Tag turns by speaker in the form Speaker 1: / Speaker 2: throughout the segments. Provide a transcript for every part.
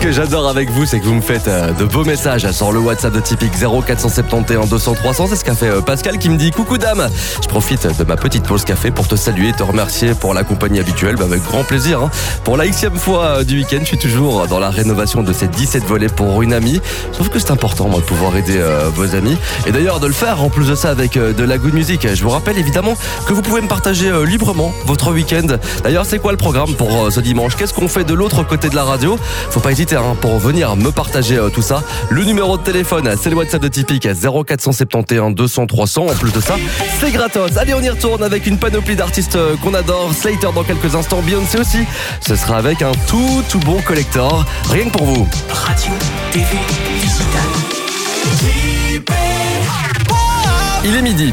Speaker 1: que j'adore avec vous, c'est que vous me faites de beaux messages sur le WhatsApp de Tipeee 0471 200 300. C'est ce qu'a fait Pascal qui me dit: coucou dame, je profite de ma petite pause café pour te saluer et te remercier pour la compagnie habituelle. Avec grand plaisir. Pour la xème fois du week-end, je suis toujours dans la rénovation de ces 17 volets pour une amie. Je trouve que c'est important moi, de pouvoir aider vos amis. Et d'ailleurs de le faire en plus de ça avec de la good music. Je vous rappelle évidemment que vous pouvez me partager librement votre week-end. D'ailleurs, c'est quoi le programme pour ce dimanche? Qu'est-ce qu'on fait de l'autre côté de la radio? Faut pas hésiter pour venir me partager tout ça. Le numéro de téléphone, c'est le WhatsApp de Tipeee 0471 200 300. En plus de ça, c'est gratos. Allez, on y retourne avec une panoplie d'artistes qu'on adore. Slater dans quelques instants, Beyoncé aussi. Ce sera avec un tout bon collector. Rien que pour vous.
Speaker 2: Radio, TV, digital.
Speaker 1: Il est midi.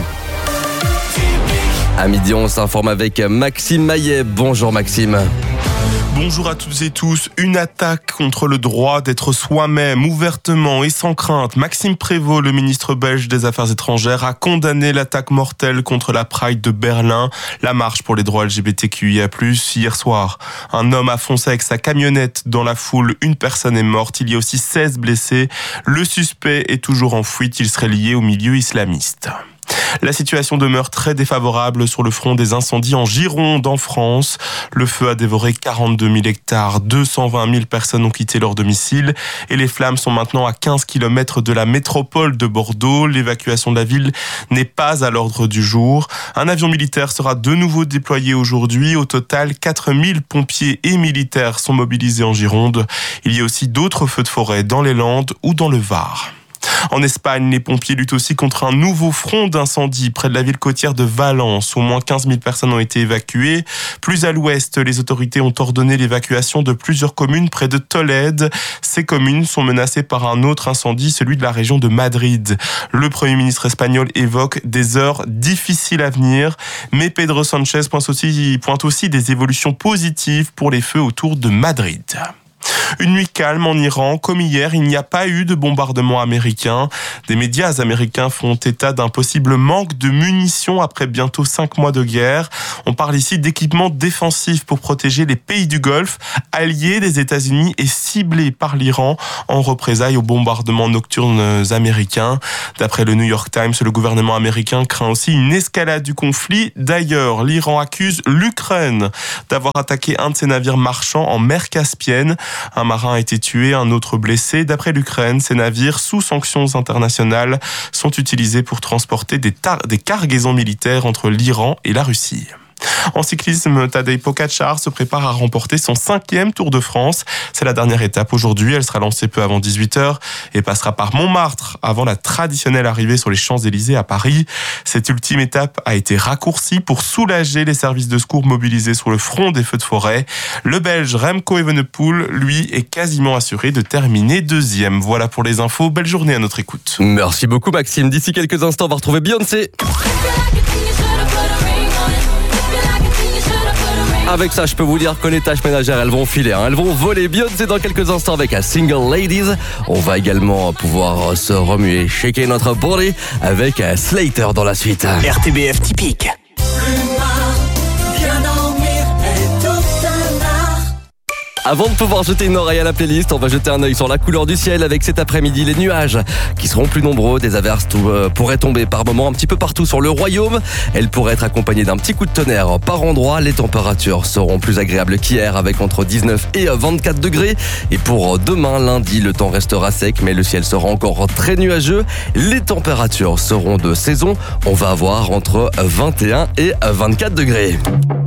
Speaker 1: À midi, on s'informe avec Maxime Maillet. Bonjour Maxime.
Speaker 3: Bonjour à toutes et tous. Une attaque contre le droit d'être soi-même, ouvertement et sans crainte. Maxime Prévost, le ministre belge des Affaires étrangères, a condamné l'attaque mortelle contre la Pride de Berlin, la marche pour les droits LGBTQIA+, hier soir. Un homme a foncé avec sa camionnette dans la foule. Une personne est morte. Il y a aussi 16 blessés. Le suspect est toujours en fuite. Il serait lié au milieu islamiste. La situation demeure très défavorable sur le front des incendies en Gironde, en France. Le feu a dévoré 42 000 hectares, 220 000 personnes ont quitté leur domicile et les flammes sont maintenant à 15 km de la métropole de Bordeaux. L'évacuation de la ville n'est pas à l'ordre du jour. Un avion militaire sera de nouveau déployé aujourd'hui. Au total, 4 000 pompiers et militaires sont mobilisés en Gironde. Il y a aussi d'autres feux de forêt dans les Landes ou dans le Var. En Espagne, les pompiers luttent aussi contre un nouveau front d'incendie près de la ville côtière de Valence. Au moins 15 000 personnes ont été évacuées. Plus à l'ouest, les autorités ont ordonné l'évacuation de plusieurs communes près de Tolède. Ces communes sont menacées par un autre incendie, celui de la région de Madrid. Le Premier ministre espagnol évoque des heures difficiles à venir, mais Pedro Sánchez pointe aussi des évolutions positives pour les feux autour de Madrid. Une nuit calme en Iran. Comme hier, il n'y a pas eu de bombardement américain. Des médias américains font état d'un possible manque de munitions après bientôt 5 mois de guerre. On parle ici d'équipements défensifs pour protéger les pays du Golfe, alliés des États-Unis et ciblés par l'Iran en représailles aux bombardements nocturnes américains. D'après le New York Times, le gouvernement américain craint aussi une escalade du conflit. D'ailleurs, l'Iran accuse l'Ukraine d'avoir attaqué un de ses navires marchands en mer Caspienne. Un marin a été tué, un autre blessé. D'après l'Ukraine, ces navires sous sanctions internationales sont utilisés pour transporter des cargaisons militaires entre l'Iran et la Russie. En cyclisme, Tadej Pogačar se prépare à remporter son 5e Tour de France. C'est la dernière étape aujourd'hui. Elle sera lancée peu avant 18h et passera par Montmartre avant la traditionnelle arrivée sur les Champs-Élysées à Paris. Cette ultime étape a été raccourcie pour soulager les services de secours mobilisés sur le front des feux de forêt. Le Belge Remco Evenepoel, lui, est quasiment assuré de terminer 2e. Voilà pour les infos. Belle journée à notre écoute.
Speaker 1: Merci beaucoup Maxime. D'ici quelques instants, on va retrouver Beyoncé. Avec ça, je peux vous dire que les tâches ménagères, elles vont filer, elles vont voler. Beyoncé dans quelques instants avec un Single Ladies. On va également pouvoir se remuer, shaker notre body avec Slater dans la suite.
Speaker 2: RTBF typique.
Speaker 1: Avant de pouvoir jeter une oreille à la playlist, on va jeter un œil sur la couleur du ciel avec cet après-midi les nuages qui seront plus nombreux. Des averses pourraient tomber par moments un petit peu partout sur le royaume. Elles pourraient être accompagnées d'un petit coup de tonnerre par endroit. Les températures seront plus agréables qu'hier avec entre 19 et 24 degrés. Et pour demain, lundi, le temps restera sec mais le ciel sera encore très nuageux. Les températures seront de saison. On va avoir entre 21 et 24 degrés.